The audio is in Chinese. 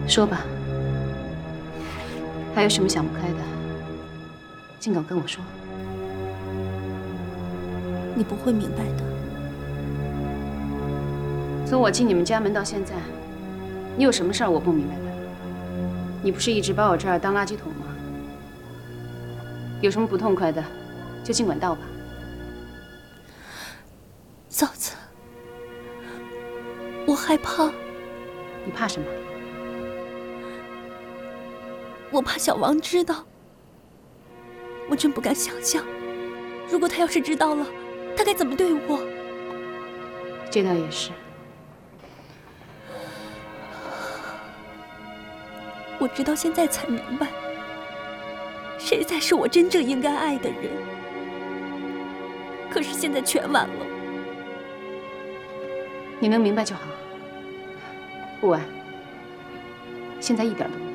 说吧，还有什么想不开的，尽管跟我说。 你不会明白的。 从我进你们家门到现在，你有什么事儿我不明白的？你不是一直把我这儿当垃圾桶吗？有什么不痛快的，就尽管道吧。 嫂子，我害怕。 你怕什么？ 我怕小王知道。我真不敢想象，如果他要是知道了，他该怎么对我？ 这倒也是。 我直到现在才明白，谁才是我真正应该爱的人。可是现在全晚了。 你能明白就好，不晚。现在一点都不晚。